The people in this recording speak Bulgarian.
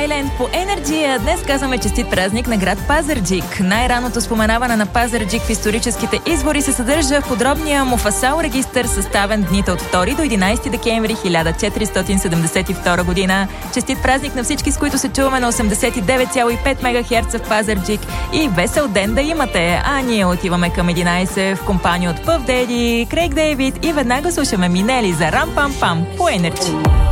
Silent по Energy. Днес казваме честит празник на град Пазарджик. Най-раното споменаване на Пазарджик в историческите извори се съдържа в подробния Муфасал регистър, съставен дните от 2 до 11 декември 1472 година. Честит празник на всички, с които се чуваме на 89,5 МГц в Пазарджик и весел ден да имате. А ние отиваме към 11 в компания от Пъв Деди, Крейг Дейвид и веднага слушаме Минели за Рам Пам Пам по Energy.